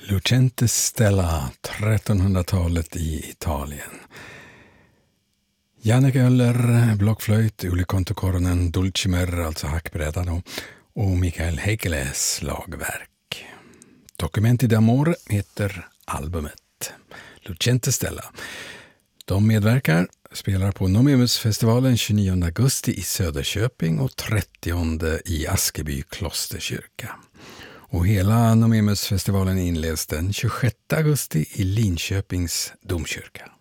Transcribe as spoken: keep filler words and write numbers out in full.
Lucente Stella, trettonhundratalet i Italien. Jannik Öller, blockflöjt, Uli Kontokornen, Dulcimer, alltså hackbräda då, och Mikael Heikkilä, slagverk. Documenti d'amore heter albumet. Lucente Stella. De medverkar, spelar på Nomemusfestivalen tjugonionde augusti i Söderköping och trettionde i Askeby klosterkyrka. Och hela Nomemusfestivalen inleds den tjugosjätte augusti i Linköpings domkyrka.